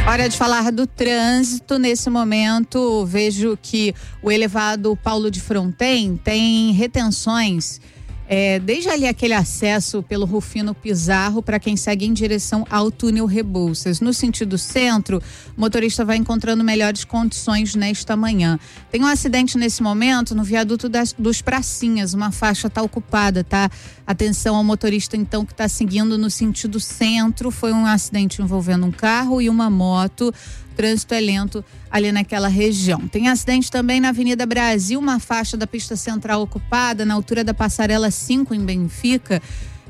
Hora de falar do trânsito. Nesse momento, vejo que o elevado Paulo de Fronten tem retenções, desde ali aquele acesso pelo Rufino Pizarro para quem segue em direção ao túnel Rebouças. No sentido centro, o motorista vai encontrando melhores condições nesta manhã. Tem um acidente nesse momento no viaduto dos Pracinhas, uma faixa está ocupada, tá? Atenção ao motorista então que está seguindo no sentido centro. Foi um acidente envolvendo um carro e uma moto. O trânsito é lento ali naquela região. Tem acidente também na Avenida Brasil, uma faixa da pista central ocupada na altura da Passarela 5 em Benfica,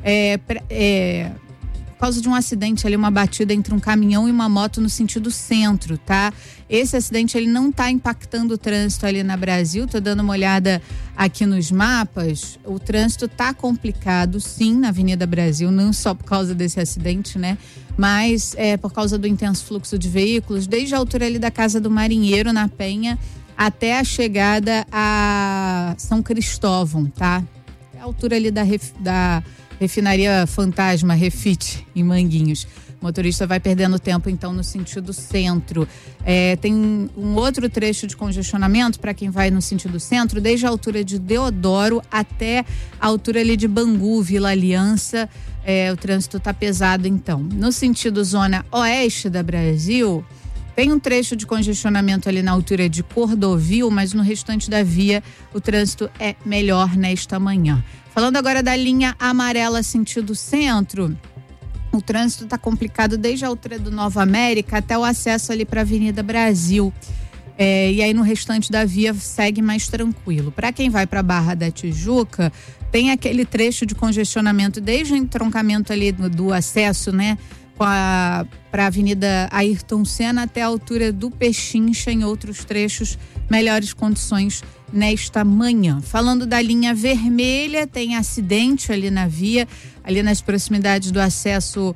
por causa de um acidente ali, uma batida entre um caminhão e uma moto no sentido centro, tá? Esse acidente ele não tá impactando o trânsito ali na Brasil. Tô dando uma olhada aqui nos mapas. O trânsito tá complicado sim na Avenida Brasil, não só por causa desse acidente, né? Mas por causa do intenso fluxo de veículos, desde a altura ali da Casa do Marinheiro, na Penha, até a chegada a São Cristóvão, tá? A altura ali da Refinaria Fantasma, Refit, em Manguinhos. O motorista vai perdendo tempo, então, no sentido centro. Tem um outro trecho de congestionamento para quem vai no sentido centro, desde a altura de Deodoro até a altura ali de Bangu, Vila Aliança. O trânsito está pesado, então. No sentido zona oeste da Brasil, tem um trecho de congestionamento ali na altura de Cordovil, mas no restante da via o trânsito é melhor nesta manhã. Falando agora da linha amarela sentido centro, o trânsito está complicado desde a altura do Nova América até o acesso ali para a Avenida Brasil. E aí no restante da via segue mais tranquilo. Para quem vai para a Barra da Tijuca, tem aquele trecho de congestionamento desde o entroncamento ali do acesso, né? Para a Avenida Ayrton Senna até a altura do Pechincha. Em outros trechos, melhores condições nesta manhã. Falando da linha vermelha, tem acidente ali na via, ali nas proximidades do acesso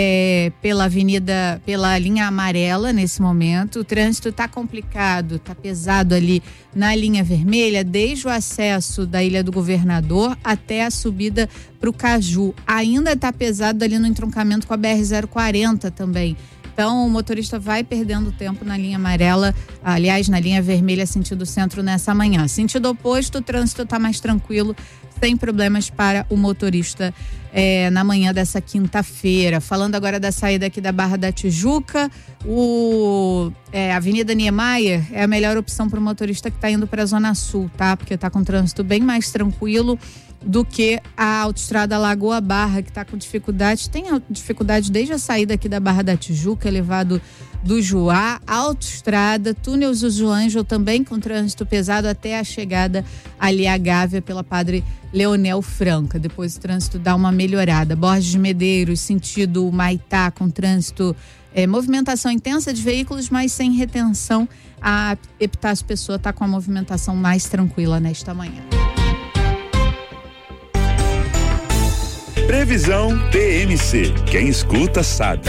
pela linha amarela nesse momento. O trânsito está complicado, está pesado ali na linha vermelha, desde o acesso da Ilha do Governador até a subida para o Caju. Ainda está pesado ali no entroncamento com a BR-040 também. Então, o motorista vai perdendo tempo na linha amarela, aliás, na linha vermelha, sentido centro nessa manhã. Sentido oposto, o trânsito está mais tranquilo, sem problemas para o motorista na manhã dessa quinta-feira. Falando agora da saída aqui da Barra da Tijuca, a Avenida Niemeyer é a melhor opção para o motorista que está indo para a Zona Sul, tá? Porque está com trânsito bem mais tranquilo do que a autoestrada Lagoa Barra, que está com dificuldade. Tem dificuldade desde a saída aqui da Barra da Tijuca, elevado do Juá, autoestrada, túnel Zuzu Ângelo também com trânsito pesado até a chegada ali à Gávea pela Padre Leonel Franca. Depois o trânsito dá uma melhorada. Borges de Medeiros, sentido Maitá, com trânsito, movimentação intensa de veículos, mas sem retenção. A Epitácio Pessoa está com a movimentação mais tranquila nesta manhã. Previsão TMC. Quem escuta sabe.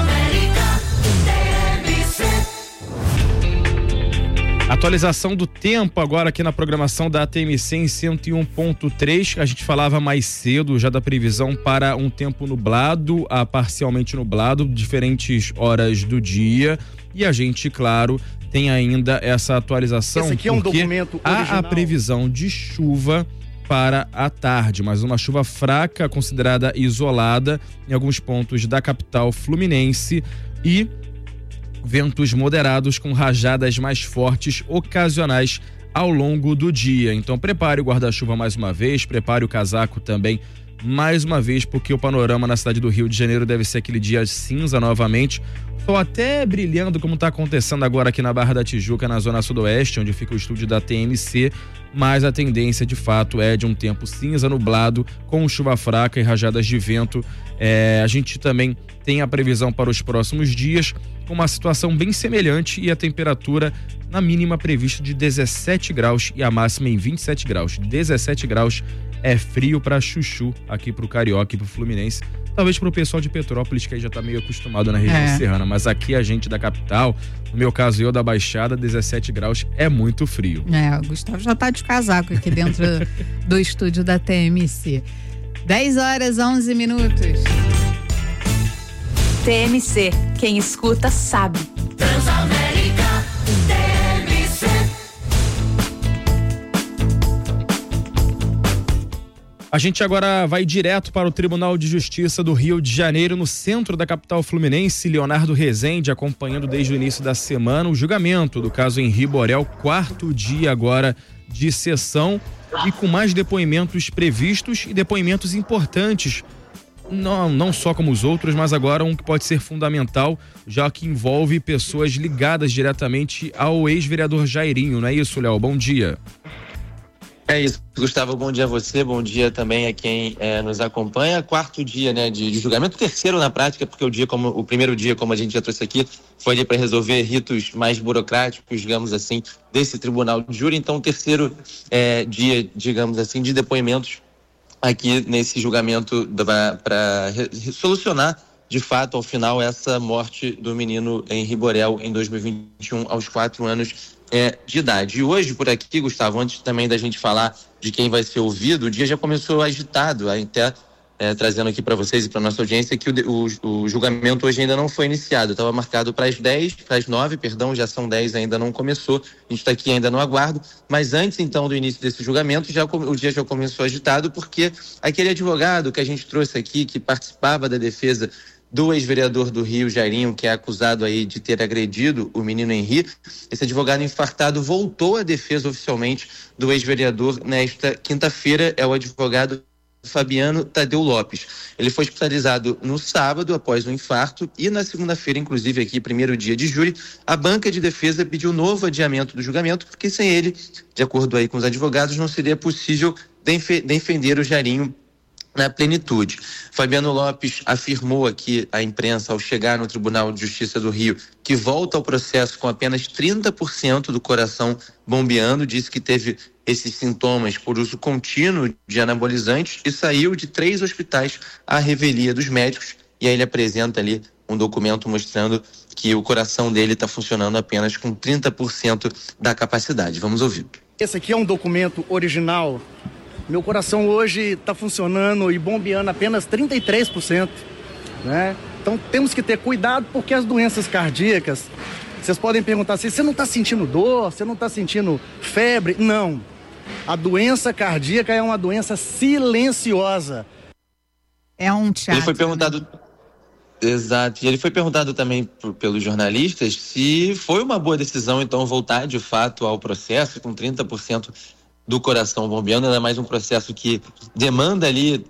Atualização do tempo agora aqui na programação da TMC em 101.3. A gente falava mais cedo já da previsão para um tempo nublado a parcialmente nublado, diferentes horas do dia. E a gente, claro, tem ainda essa atualização. Esse aqui é um documento original. Há a previsão de chuva para a tarde, mas uma chuva fraca, considerada isolada em alguns pontos da capital fluminense, e ventos moderados com rajadas mais fortes ocasionais ao longo do dia. Então prepare o guarda-chuva mais uma vez, prepare o casaco também mais uma vez, porque o panorama na cidade do Rio de Janeiro deve ser aquele dia cinza novamente. Sol até brilhando, como está acontecendo agora aqui na Barra da Tijuca, na zona sudoeste, onde fica o estúdio da TMC, mas a tendência de fato é de um tempo cinza, nublado, com chuva fraca e rajadas de vento. A gente também tem a previsão para os próximos dias, com uma situação bem semelhante, e a temperatura na mínima prevista de 17 graus e a máxima em 27 graus. 17 graus é frio para chuchu aqui pro Carioca e pro Fluminense. Talvez pro pessoal de Petrópolis, que aí já tá meio acostumado na região serrana, mas aqui a gente da capital, no meu caso eu da Baixada, 17 graus é muito frio. O Gustavo já tá de casaco aqui dentro do estúdio da TMC. 10h11. TMC, quem escuta sabe. Transamérica TMC. A gente agora vai direto para o Tribunal de Justiça do Rio de Janeiro, no centro da capital fluminense. Leonardo Rezende acompanhando desde o início da semana o julgamento do caso Henri Borel, 4º dia agora de sessão e com mais depoimentos previstos e depoimentos importantes, não só como os outros, mas agora um que pode ser fundamental, já que envolve pessoas ligadas diretamente ao ex-vereador Jairinho, não é isso, Léo? Bom dia. É isso, Gustavo, bom dia a você, bom dia também a quem nos acompanha. 4º dia, né, de julgamento, 3º na prática, porque o primeiro dia, como a gente já trouxe aqui, foi ali para resolver ritos mais burocráticos, digamos assim, desse tribunal de júri. Então, 3º dia, digamos assim, de depoimentos aqui nesse julgamento para solucionar, de fato, ao final, essa morte do menino Henri Borel em 2021, aos 4 anos de idade. E hoje, por aqui, Gustavo, antes também da gente falar de quem vai ser ouvido, o dia já começou agitado, até trazendo aqui para vocês e para nossa audiência que o julgamento hoje ainda não foi iniciado. Estava marcado para as 9, já são 10, ainda não começou. A gente está aqui ainda no aguardo, mas antes então do início desse julgamento, o dia já começou agitado, porque aquele advogado que a gente trouxe aqui, que participava da defesa do ex-vereador do Rio, Jairinho, que é acusado aí de ter agredido o menino Henri, esse advogado infartado voltou à defesa oficialmente do ex-vereador nesta quinta-feira. É o advogado Fabiano Tadeu Lopes. Ele foi hospitalizado no sábado após um infarto e na segunda-feira, inclusive aqui, 1º dia de júri, a banca de defesa pediu novo adiamento do julgamento, porque sem ele, de acordo aí com os advogados, não seria possível defender o Jairinho na plenitude. Fabiano Lopes afirmou aqui à imprensa, ao chegar no Tribunal de Justiça do Rio, que volta ao processo com apenas 30% do coração bombeando, disse que teve esses sintomas por uso contínuo de anabolizantes e saiu de 3 hospitais à revelia dos médicos, e aí ele apresenta ali um documento mostrando que o coração dele está funcionando apenas com 30% da capacidade. Vamos ouvir. Esse aqui é um documento original. Meu coração hoje está funcionando e bombeando apenas 33%, né? Então temos que ter cuidado, porque as doenças cardíacas, vocês podem perguntar assim, você não está sentindo dor, você não está sentindo febre? Não. A doença cardíaca é uma doença silenciosa. É um teatro. Ele foi perguntado, né? Exato, e ele foi perguntado também pelos jornalistas se foi uma boa decisão então voltar de fato ao processo com 30% do coração bombeando, ainda mais um processo que demanda ali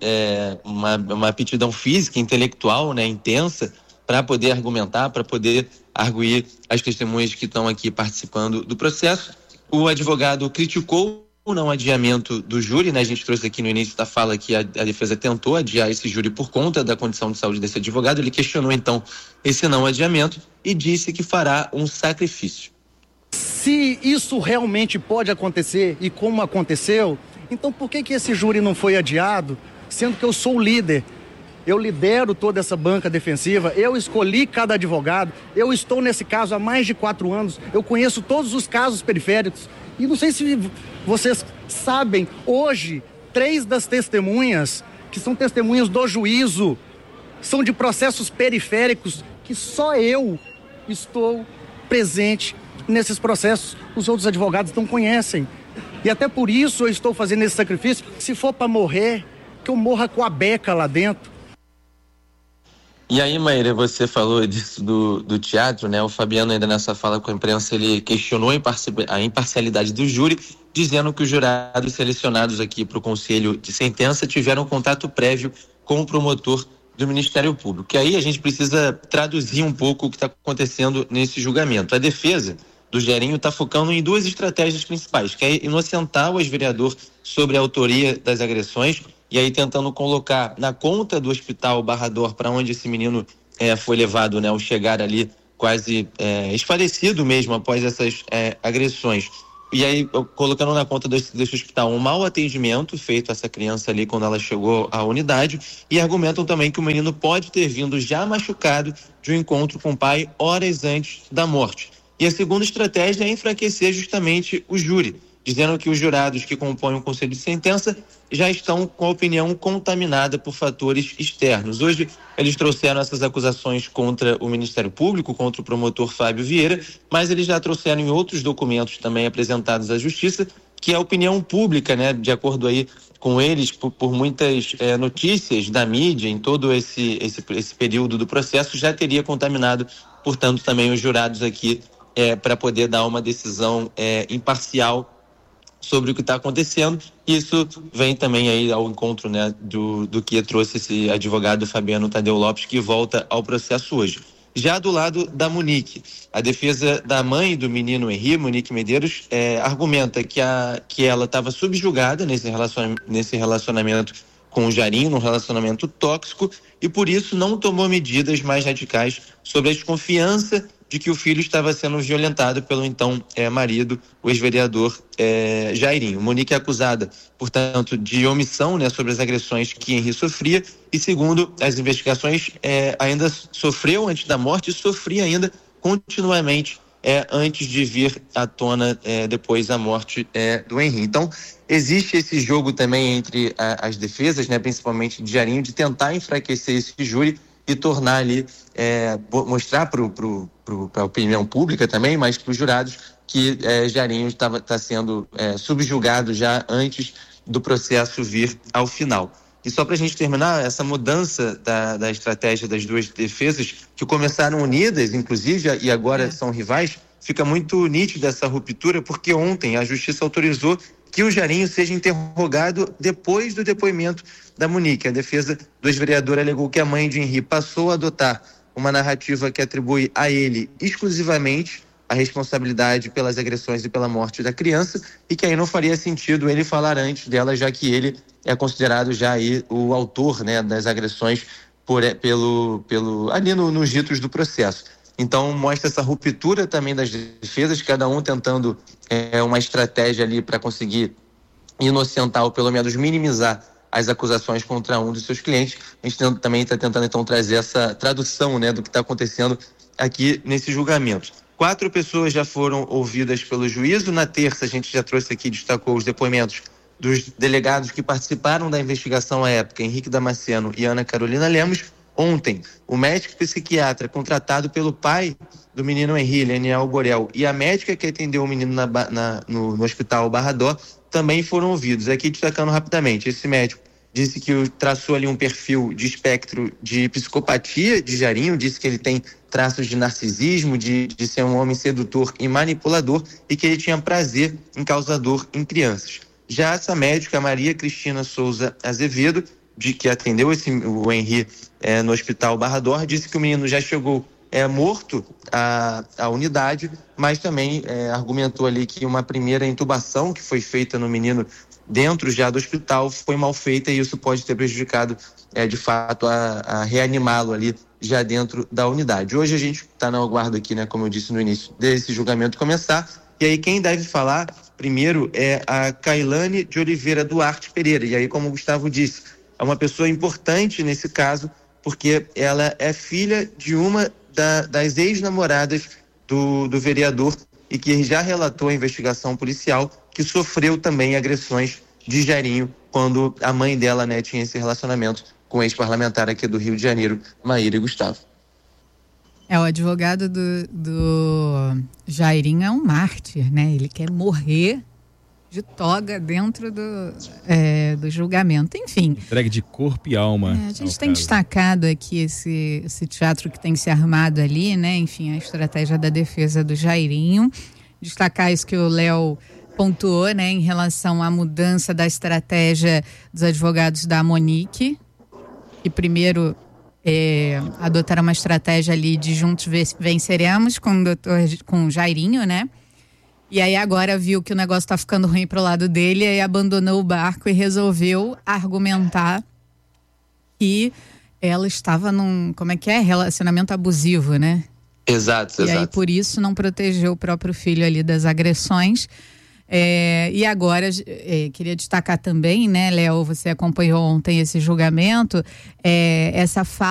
uma aptidão física, intelectual, né, intensa, para poder argumentar, para poder arguir as testemunhas que estão aqui participando do processo. O advogado criticou o não adiamento do júri, né? A gente trouxe aqui no início da fala que a defesa tentou adiar esse júri por conta da condição de saúde desse advogado. Ele questionou então esse não adiamento e disse que fará um sacrifício. Se isso realmente pode acontecer e como aconteceu, então por que esse júri não foi adiado, sendo que eu sou o líder? Eu lidero toda essa banca defensiva, eu escolhi cada advogado, eu estou nesse caso há mais de 4 anos, eu conheço todos os casos periféricos. E não sei se vocês sabem, hoje, 3 das testemunhas, que são testemunhas do juízo, são de processos periféricos que só eu estou presente nesses processos, os outros advogados não conhecem. E até por isso eu estou fazendo esse sacrifício. Se for para morrer, que eu morra com a beca lá dentro. E aí, Maíra, você falou disso do teatro, né? O Fabiano, ainda nessa fala com a imprensa, ele questionou a imparcialidade do júri, dizendo que os jurados selecionados aqui para o conselho de sentença tiveram contato prévio com o promotor do Ministério Público. Que aí a gente precisa traduzir um pouco o que está acontecendo nesse julgamento. A defesa do Jairinho está focando em 2 estratégias principais, que é inocentar o ex-vereador sobre a autoria das agressões, e aí tentando colocar na conta do hospital Barrador, para onde esse menino foi levado, né, ao chegar ali quase esclarecido mesmo após essas agressões. E aí colocando na conta desse hospital um mau atendimento feito a essa criança ali quando ela chegou à unidade, e argumentam também que o menino pode ter vindo já machucado de um encontro com o pai horas antes da morte. E a segunda estratégia é enfraquecer justamente o júri. dizendo que os jurados que compõem o conselho de sentença já estão com a opinião contaminada por fatores externos. Hoje, eles trouxeram essas acusações contra o Ministério Público, contra o promotor Fábio Vieira, mas eles já trouxeram em outros documentos também apresentados à Justiça, que a opinião pública, né, de acordo aí com eles, por muitas notícias da mídia em todo esse período do processo, já teria contaminado, portanto, também os jurados aqui para poder dar uma decisão imparcial sobre o que está acontecendo. Isso vem também aí ao encontro, né, do que trouxe esse advogado Fabiano Tadeu Lopes, que volta ao processo hoje. Já do lado da Monique, a defesa da mãe do menino Henri, Monique Medeiros, argumenta que ela estava subjugada nesse relacionamento com o Jairinho, num relacionamento tóxico, e por isso não tomou medidas mais radicais sobre a desconfiança de que o filho estava sendo violentado pelo então marido, o ex-vereador Jairinho. Monique é acusada, portanto, de omissão, né, sobre as agressões que Henri sofria, e segundo as investigações, ainda sofreu antes da morte e sofria ainda continuamente antes de vir à tona depois da morte do Henri. Então, existe esse jogo também entre as defesas, né, principalmente de Jairinho, de tentar enfraquecer esse júri e tornar ali, mostrar para a opinião pública também, mas para os jurados, que Jairinho está sendo subjugado já antes do processo vir ao final. E só para a gente terminar, essa mudança da estratégia das duas defesas, que começaram unidas, inclusive, e agora são rivais, fica muito nítida essa ruptura, porque ontem a Justiça autorizou que o Jairinho seja interrogado depois do depoimento da Monique. A defesa do ex-vereador alegou que a mãe de Henri passou a adotar uma narrativa que atribui a ele exclusivamente a responsabilidade pelas agressões e pela morte da criança, e que aí não faria sentido ele falar antes dela, já que ele é considerado já aí o autor, né, das agressões ali nos ritos do processo. Então mostra essa ruptura também das defesas, cada um tentando uma estratégia ali para conseguir inocentar ou pelo menos minimizar as acusações contra um dos seus clientes. A gente também está tentando então trazer essa tradução, né, do que está acontecendo aqui nesse julgamento. 4 pessoas já foram ouvidas pelo juízo. Na terça a gente já trouxe aqui, destacou os depoimentos dos delegados que participaram da investigação à época, Henrique Damasceno e Ana Carolina Lemos. Ontem, o médico psiquiatra contratado pelo pai do menino Henri, Leniel Borel, e a médica que atendeu o menino no hospital Barra D'Or também foram ouvidos. Aqui destacando rapidamente, esse médico disse que traçou ali um perfil de espectro de psicopatia de Jairinho, disse que ele tem traços de narcisismo, de ser um homem sedutor e manipulador, e que ele tinha prazer em causar dor em crianças. Já essa médica, Maria Cristina Souza Azevedo, que atendeu o Henri no hospital Barra D'Or, disse que o menino já chegou morto à unidade, mas também argumentou ali que uma primeira intubação que foi feita no menino dentro já do hospital foi mal feita, e isso pode ter prejudicado de fato a reanimá-lo ali já dentro da unidade. Hoje a gente está na aguardo aqui, né, como eu disse no início, desse julgamento começar, e aí quem deve falar primeiro é a Cailane de Oliveira Duarte Pereira, e aí, como o Gustavo disse, é uma pessoa importante nesse caso, porque ela é filha de uma das ex-namoradas do vereador, e que já relatou a investigação policial, que sofreu também agressões de Jairinho quando a mãe dela, né, tinha esse relacionamento com o ex-parlamentar aqui do Rio de Janeiro, Maíra e Gustavo. O advogado do Jairinho é um mártir, né? Ele quer morrer de toga dentro do julgamento. Enfim. Entregue de corpo e alma. A gente tem destacado aqui esse teatro que tem se armado ali, né? Enfim, a estratégia da defesa do Jairinho. Destacar isso que o Léo pontuou, né? Em relação à mudança da estratégia dos advogados da Monique, que primeiro adotaram uma estratégia ali de juntos venceremos com o Jairinho, né? E aí agora viu que o negócio tá ficando ruim pro lado dele, aí abandonou o barco e resolveu argumentar que ela estava num, relacionamento abusivo, né? Exato. E aí por isso não protegeu o próprio filho ali das agressões. E agora, queria destacar também, né, Léo, você acompanhou ontem esse julgamento, essa fala